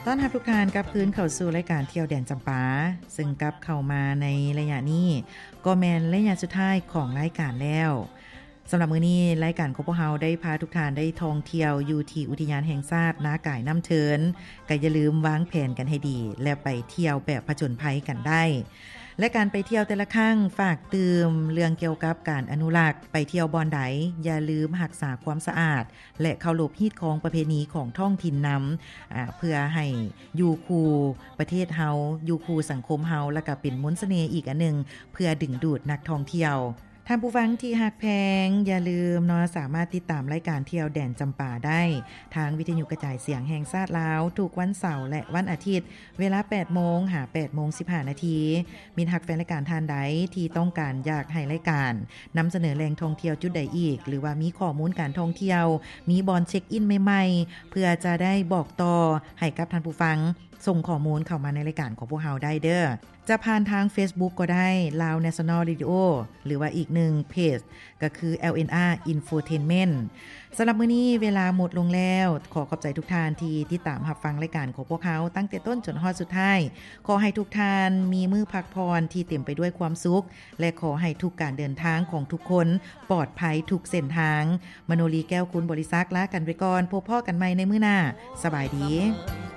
ต้อนรับทุกท่านกับคืนเข้าสู่รายการเที่ยวแดนจำปาซึ่งกลับเข้ามาในระยะนี้ก็แม่นระยะสุดท้ายของรายการแล้วสำหรับมื้อนี้รายการของพวกเราได้พาทุกท่านได้ท่องเที่ยวอยู่ที่อุทยานแห่งชาตินาก่ายน้ำเชิญก็อย่าลืมวางแผนกันให้ดีและไปเที่ยวแบบผจญภัยกันได้และการไปเที่ยวแต่ละครั้งฝากเตือนเรื่องเกี่ยวกับการอนุรักษ์ไปเที่ยวบอนใดอย่าลืมรักษาความสะอาดและเคารพฮีตของประเพณีของท้องถิ่นนำเพื่อให้อยู่คู่ประเทศเฮาอยู่คู่สังคมเฮาและก็เป็นมนต์เสน่ห์อีกอันนึงเพื่อดึงดูดนักท่องเที่ยวท่านผู้ฟังที่ฮักแพงอย่าลืมเนาะสามารถติดตามรายการเที่ยวแดนจำปาได้ทางวิทยุกระจายเสียงแห่งชาติลาวทุกวันเสาร์และวันอาทิตย์เวลา 8:00 นหา 8:15 นมีฮักแฟนรายการทานใดที่ต้องการอยากให้รายการนำเสนอแหล่งท่องเที่ยวจุดใดอีกหรือว่ามีข้อมูลการท่องเที่ยวมีบอนเช็คอินใหม่ๆเพื่อจะได้บอกต่อให้กับท่านผู้ฟังส่งข้อมูลเข้ามาในรายการของพวกเราได้เด้อจะผ่านทาง Facebook ก็ได้ Lao National Radio หรือว่าอีกหนึ่งเพจก็คือ LNR Infotainment สำหรับมื้อนี้เวลาหมดลงแล้วขอขอบใจทุกท่านที่ติดตามรับฟังรายการของพวกเขาตั้งแต่ต้นจนฮอดสุดท้ายขอให้ทุกท่านมีมื้อพักผ่อนที่เต็มไปด้วยความสุขและขอให้ทุกการเดินทางของทุกคนปลอดภัยทุกเส้นทางมโนลีแก้วคุณบริษัทลากันไปก่อนพบพ่อกันใหม่ในมื้อหน้าสบายดี